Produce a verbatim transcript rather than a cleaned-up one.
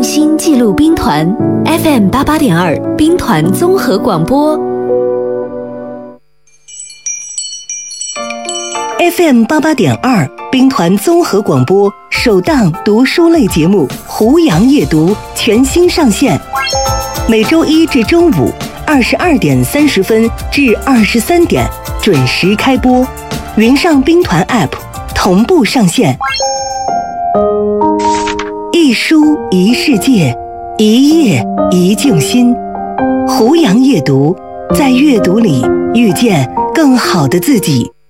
用心记录兵团 F M 八八点二兵团综合广播 F M 八八点二兵团综合广播首档读书类节目《胡杨夜读》全新上线，每周一至周五二十二点三十分至二十三点准时开播，云上兵团 App 同步上线。一书一世界，一页一静心。胡杨夜读，在阅读里遇见更好的自己。